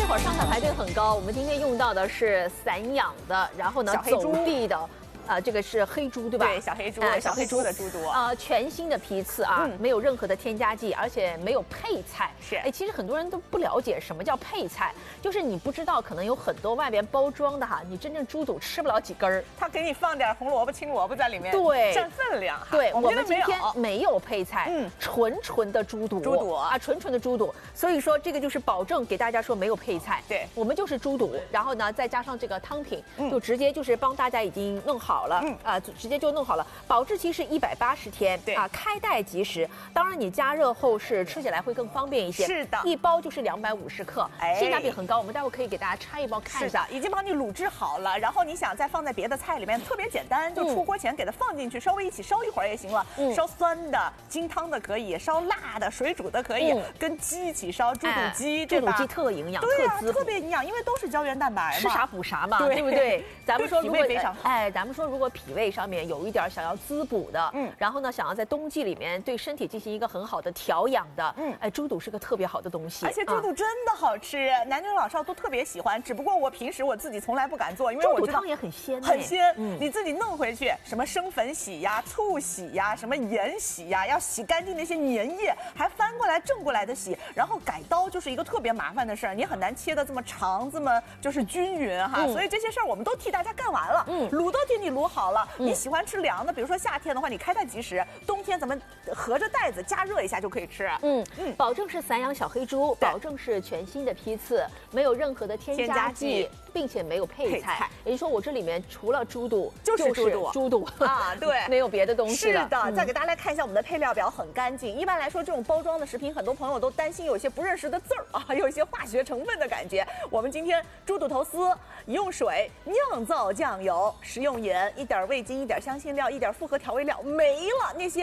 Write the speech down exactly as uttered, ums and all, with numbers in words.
会儿上菜排队很高，我们今天用到的是散养的，然后呢走地的。 啊，这个是黑猪对吧？ 对，小黑猪， 呃、 小黑猪的猪肚啊、呃，全新的批次啊，嗯、没有任何的添加剂，而且没有配菜。 是， 哎，其实很多人都不了解什么叫配菜，就是你不知道，可能有很多外边包装的哈，你真正猪肚吃不了几根儿， 他给你放点红萝卜、青萝卜在里面， 对， 占分量哈。 对，我们们今天没有配菜，嗯，纯纯的猪肚， 猪肚啊，纯纯的猪肚，所以说这个就是保证给大家说没有配菜， 对， 我们就是猪肚，然后呢再加上这个汤品，嗯、就直接就是帮大家已经弄好了，嗯啊。直接就弄好了，保质期是一百八十天， 对啊，开袋即食。当然你加热后是吃起来会更方便一些。 是的， 一包就是两百五十克， 哎， 性价比很高。我们待会可以给大家拆一包看一下。 是的，已经帮你卤制好了，然后你想再放在别的菜里面，特别简单，就出锅前给它放进去，稍微一起烧一会儿也行了。嗯，烧酸的、金汤的可以，烧辣的、水煮的可以，嗯、跟鸡一起烧，猪肚鸡， 猪肚鸡特营养， 对啊， 特特别营养，因为都是胶原蛋白嘛， 吃啥补啥嘛，对不对？咱们说如果哎，咱们说如果脾胃上面有一点想要滋补的，嗯，然后呢，想要在冬季里面对身体进行一个很好的调养的，嗯，哎，猪肚是个特别好的东西， 而且猪肚真的好吃，啊、男女老少都特别喜欢。只不过我平时我自己从来不敢做，因为我知道猪肚汤也很鲜， 很鲜。嗯，你自己弄回去，什么生粉洗呀、醋洗呀、什么盐洗呀，要洗干净那些粘液，还翻过来正过来的洗，然后改刀就是一个特别麻烦的事儿，你很难切的这么长，这么就是均匀哈。嗯、所以这些事儿我们都替大家干完了，嗯，卤都替你卤好了。嗯、你喜欢吃凉的，比如说夏天的话，你开袋即食；冬天咱们合着袋子加热一下就可以吃。嗯嗯，保证是散养小黑猪，保证是全新的批次，没有任何的添加剂，并且没有配菜。也就是说，我这里面除了猪肚就是猪肚， 猪肚啊，对， 没有别的东西了。 是的，嗯、再给大家来看一下我们的配料表，很干净。一般来说，这种包装的食品，很多朋友都担心有一些不认识的字儿啊，有一些化学成分的感觉。我们今天猪肚头丝用水酿造酱油，食用盐，一点味精，一点香辛料，一点复合调味料，没了那些。